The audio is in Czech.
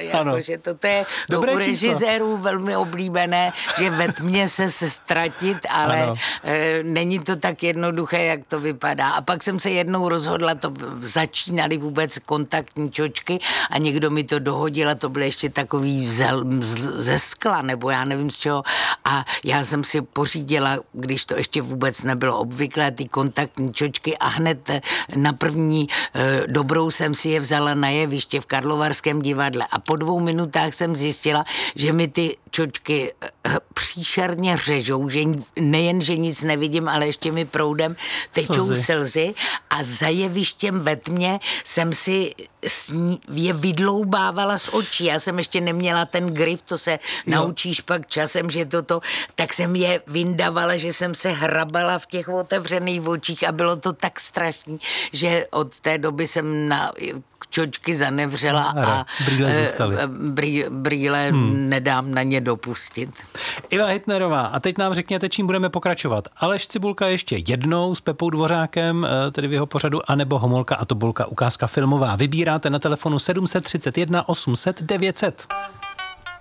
Jakože toto je u režisérů velmi oblíbené, že ve tmě se ztratit, ale není to tak jednoduché, jak to vypadá. A pak jsem se jednou rozhodla, to začínaly vůbec kontaktní čočky a někdo mi to dohodil a to bylo ještě takový ze skla, nebo já nevím z čeho. A já jsem si pořídila, když to ještě vůbec nebylo obvyklé, ty kontaktní čočky a hned na první dobrou jsem si je vzala na jeviště v Karlovarském divadle a po 2 minutách jsem zjistila, že mi ty čočky příšerně řežou, že nejen, že nic nevidím, ale ještě mi proudem tečou slzy a za jevištěm ve tmě jsem si je vydloubávala z očí. Já jsem ještě neměla ten grif, to se naučíš pak časem, že tak jsem je vyndavala, že jsem se hrabala v těch otevřených očích a bylo to tak strašný, že od té doby jsem na čočky zanevřela a brýle nedám na ně dopustit. Iva Hitnerová, a teď nám řekněte, čím budeme pokračovat. Aleš Cibulka ještě jednou s Pepou Dvořákem, tedy v jeho pořadu, anebo Homolka a Tobulka, ukázka filmová. Vybíráte na telefonu 731 800 900.